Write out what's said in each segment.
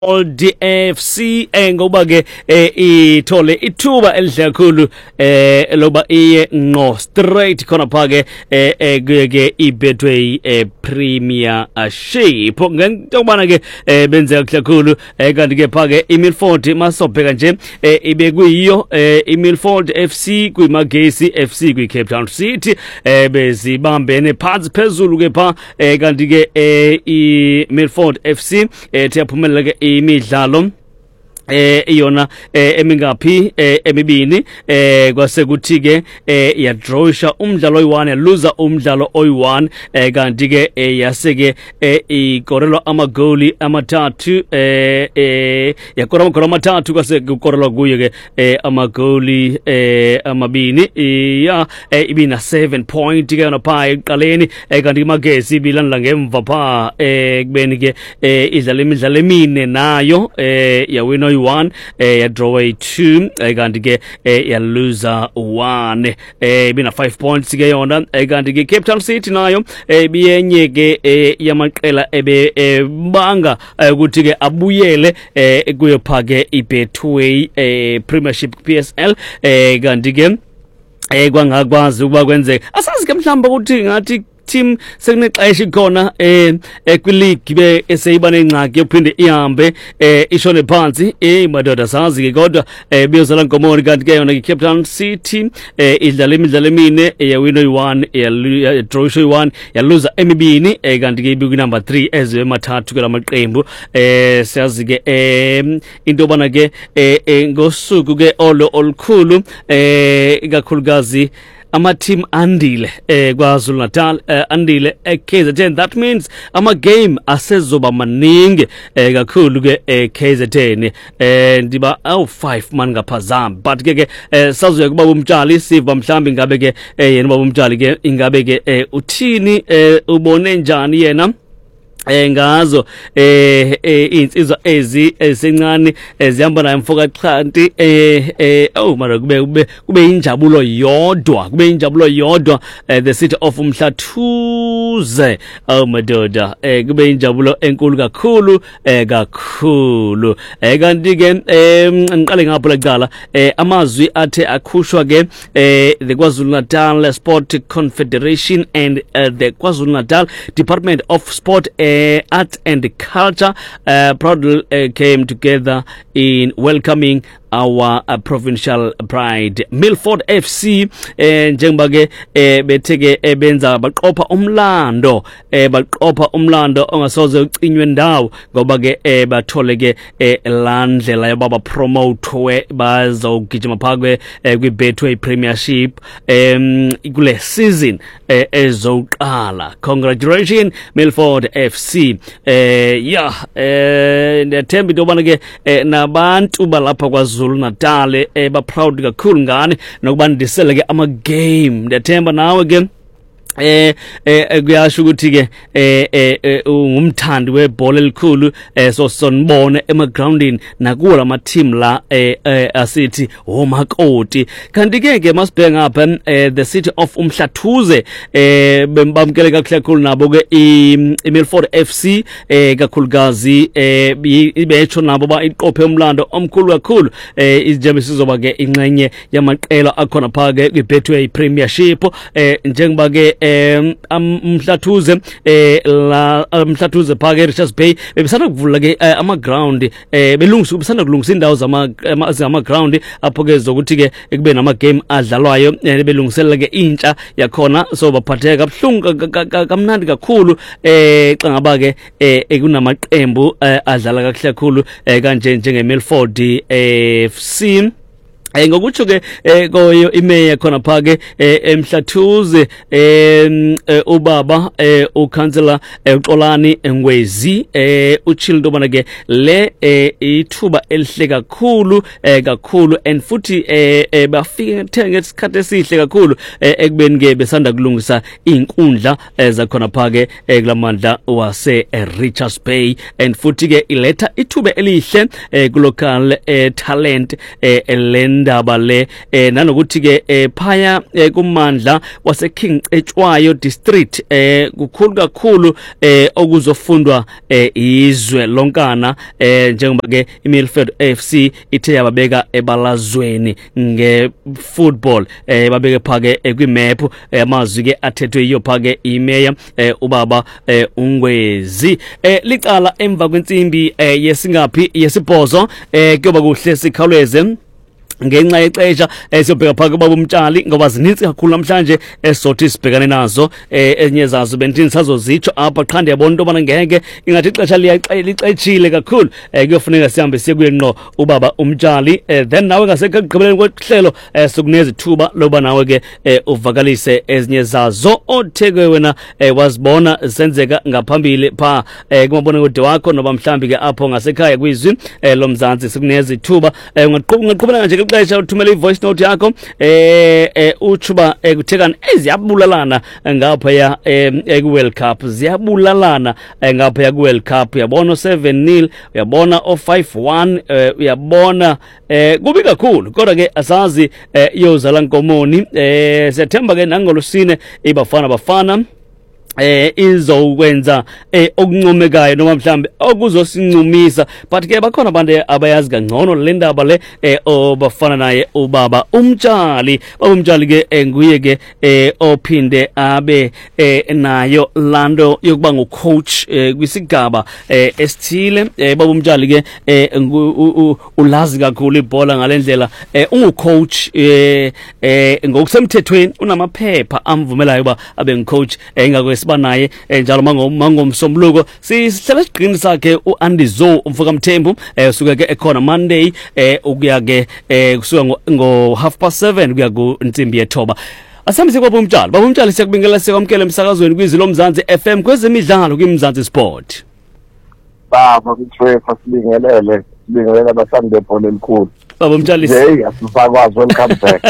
DFC ngoba ke ithole ithuba elihle kakhulu loba iye no straight khona phake ke iBetway Premiership ngentobana ke benzeka kakhulu kanti ke phake iMilford masobheka nje ibe kuyiyo iMilford FC kuiMagesi FC kuiCape Town City bezibambene phansi phezulu ke pha kanti ke iMilford FC thiyaphumelela ke imidlalo iyona emingaphi emibini kwase kuthi ke yadrawsha umdlalo oyi1 yaluza umdlalo oyi1 kanti ke yaseke ikorelwa amagoli amathathu yakora amagoli amathathu kwase kukorelwa kuye ke amagoli amabini ya ibina 7 point ke napha eqaleni kanti iMagesi ibilandla ngemva pha kubeni ke idlala imidlalo emine nayo yawina one draw 2 kanti ke yaluza 1 ibina 5 points ke yona kanti ke Cape Town City nayo biyenye ke yamaqela banga ukuthi ke abuyele kuyo phake iBetway Premiership PSL kanti ke kwangakwazi ukuba kwenzeka asazi ke mhlamba ukuthi ngathi team sekunexesha khona kwileague be eseyiba nengxaki yokuphinde ihambe ishone phansi madoda sazi ke kodwa biyozala ngomori kanti ke yona iCape Town City idlala imidlalo emine yawina oyi1 yadraw oyi1 yaluza emibini kanti ke ibuku number 3 ezwe mathathu ke lamaqembu siyazi ke into bana ke ngosuku ke olukhulu ikakhulukazi ama team andile kwaZulu Natal andile KZN. That means ama game asezoba maningi kakhulu ke KZN ndiba 5 man ngaphazama but ke sazoya kuba umtshali siva mhlambi ngabe ke yena baba umtshali ke ingabe ke uthini ubone njani yena ngazo insizwa ezisencane ezihamba nayo mfoka qhanti mara kube injabulo yodwa the city of Mhlathuze madoda kube injabulo enkulu kakhulu kanti ke ngiqale ngapho laqala amazwi athe akhushwa ke the KwaZulu Natal Sport Confederation and the KwaZulu Natal Department of Sport Art and Culture proudly came together in welcoming our provincial pride Milford FC njengoba ke betheke benza baqopha umlando ongasoze ucinywe ndawo ngoba ke bathole ke landlela yababa promote bazogijima phakwe kwiBetway Premiership kule season ezoqala. Congratulations Milford FC. Ndiyethemba into yobana ke nabantu balapha kwaZulu Natal ba proud kakhulu ngani nokuba ndisele ke ama game ndiyethemba nawe ke kuyasho ukuthi ke ungumthandi webhola elikhulu so sonibone emagroundini nakuwo lama team la asithi omakoti kanti ke masibheka ngapha the city of Mhlathuze bembamkele kakhulu nabo ke iMilford FC kakhulukazi ibetsho nabo ba iqophe umlando omkhulu kakhulu izinjembe sizoba ke ingxenye yamaqela akhona phake kwiBetway Premiership njengoba ke Mhlathuze la Mhlathuze phake Richards Bay bebesana kuvula ke ama ground belungisa ubesana kulungisa indawo zama ground apho ke zokuthi ke kube nama game adlalwayo belungiselela ke intsha yakhona so baphatheka kabuhlungu kamnandi kakhulu xa ngaba ke kunamaqembu adlala kahle kakhulu kanje njengeMilford FC ngokuthi ke koyo imeya khona phake eMhlathuze ubaba uCouncillor uXolani Ngwezi uchile into bana ke le ithuba elihle kakhulu and futhi bafika ngesikhathi esihle kakhulu ekubeni ke besanda kulungisa inkundla zakhona phake kulamandla wase Richards Bay and futhi ke iletha ithuba elihle kulocal talent indaba le nanokuthi ke phaya kumandla wase King Echwayo district kukhulu kakhulu okuzofundwa izwe lonkana njengoba ke iMilford FC ithe yababeka ebalazweni ngefootball babeke phake kwimap amazwi ke athethwe iyo phake imeya ubaba Ungwezi licala emva kwensimbi yesingaphi yesibhozo kuyoba kuhle sikhawuleze ngenxa yexesha siyobheka phaka baba uMtshali ngoba zininzi kakhulu namhlanje esothi sibhekane nazo enye zazo bentini sazozitsho apha qha ndiyabona into obana ngeke ingathi ixesha licetshile kakhulu kuyofuneka sihambe siye kuye ngqo ubaba uMtshali then nawe ngasekugqibeleni kwehlelo sokunezithuba loba nawe ke uvakalise ezinye zazo otheke wena wazibona senzeka ngaphambili pha kumabona kude wakho noba mhlambi ke apho ngasekhaya kwizwi loMzantsi sikunezithuba ungaqhubeka nje xesha uthumela ivoice note yakho uchuba kuthekana eziyabulalana ngapha ya World Cup ziyabulalana ngapha ya World Cup uyabona 7-0 uyabona 5-1 uyabona kubi kakhulu kodwa ke asazi yozala nkomoni September ke nangolusine ibafana izokwenza okuncomekayo noma mhlambe okuzosincumisa but ke bakhona abantu abayazi kangcono le ndaba le obafana naye ubaba uMtshali baba uMtshali ke nguye ke ophinde abe nayo lando yokuba ngucoach kwisigaba esithile baba uMtshali ke ulazi kakhulu ibhola ngalendlela ungucoach ngokusemthethweni unamaphepha amvumelayo uba abe ngucoach ingakho siba naye njalo mangomsombuluko sihlala siqini sakhe uAndy Zo umfoka Mthembu usuka ke ekhona Monday ukuya ke kusuka ngo 7:30 kuya ku Ntsimbi yethoba asambe kwabo uMtshali baba uMtshali siyakubingelela sikwamkele emsakazweni kwizilo Mzansi FM kwezemidlalo kwimzansi sport baba kuthwefa sibingelela abathandi bebhola elikhulu baba Mtshali hey asifakwazi welcome back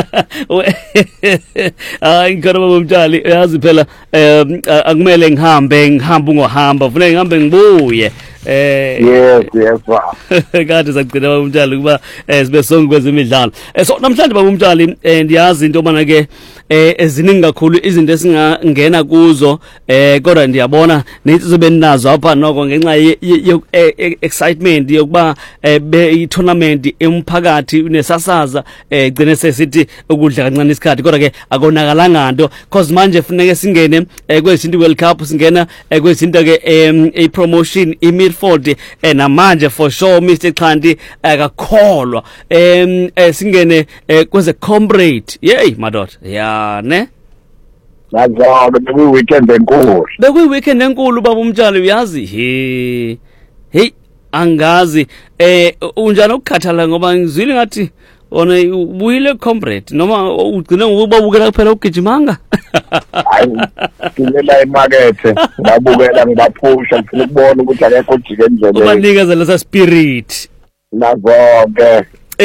ngikho baba Mtshali yazi phela akumele ngihambe ngohamba ufuna ngihambe ngibuye yes wow kade sagcina baba Mtshali kuba sibe sonke kwezemidlalo so namhlanje baba Mtshali ndiyazi into obana ke eziningi kakhulu izinto esingangena kuzo kodwa ndiyabona nithi zobe ninazo apha noko ngenxa excitement yokuba i-tournament emphakathi unesasaza gcine sesithi ukudla kancane isikhathi kodwa ke akonakalanga nto cause manje funeke singene kwezinto World Cup singena kwezinto ke i-promotion iMilford namanje for sure Mr Xhanti akakholwa singene kweze comrade yey madoda ne nazo bekuyi-weekend enkulu baba uMtshali uyazi hey angazi unjani ukukhathala ngoba ngizwile ngathi ona ubuyile comrade noma ugcine ngokubabukela kuphela ugijimanga hayi ngibela emakethe ngabukela ngibaphusha ngifuna ukubona ukuthi akekho ujike endleleni ubanikeza lesa spirit nazo-ke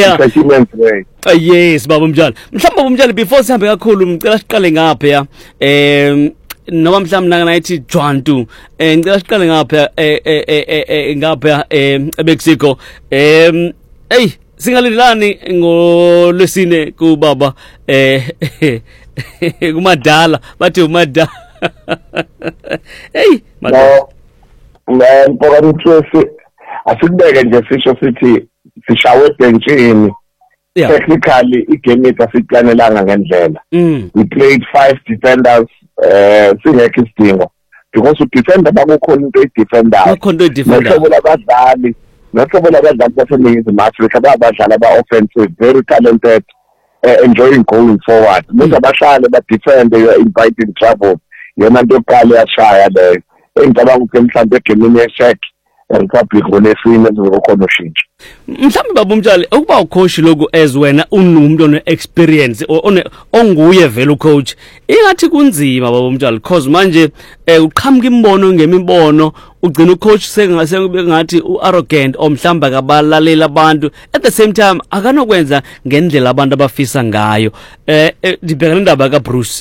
yes baba uMtshali mhlawumbe baba uMtshali before sihambe kakhulu ngicela siqale ngapha ya noma mhlawumbe nayithi Jwantu ngicela siqale ngapha eBexico hey singalilani ngolwesine kubaba kumadala bathi umadala hey madala mpoka mthwesi asikubeke nje sisho sithi sishawe ebhentsini technically igame yethu asiplanelanga ngendlela we played 5 defenders singekho isidingo because udefender bakukhona into edefendayo nohlobo labadlali baseNingizimu Afrika babadlali aba-offensive very talented enjoying going forward manje abahlale ba-defend you are inviting trouble yona nto yokuqala yashaya leyo engicabanga ukuthi mhlawumbe egemini ye-Czech Republic ngoLwesine kuzokhona ushintsho mhlawumbe baba uMtshali ukuba ucoach loku as wena unumuntu one-experience onguye vele ucoach ingathi kunzima baba uMtshali cause manje uqhamuka imbono ngemibono ugcina ucoach sengathi u-arrogant omhlamba kabalaleli abantu at the same time akanokwenza ngendlela abantu abafisa ngayo ndibhekana indaba kaBruce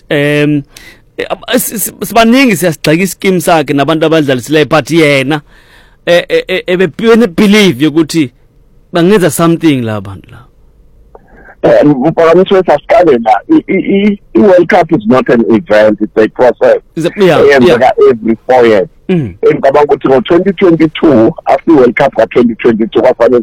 sibaningi siyasigxeka ischeme sakhe nabantu abadlalisileyo but yena believe ukuthi bangenza something la bantu la Mphakamisi asiqale la i-World Cup is not an event, it's a process. Eyenzeka every 4 years. Ngicabanga ukuthi ngo-2022 after i-World Cup ka-2022 kwafanele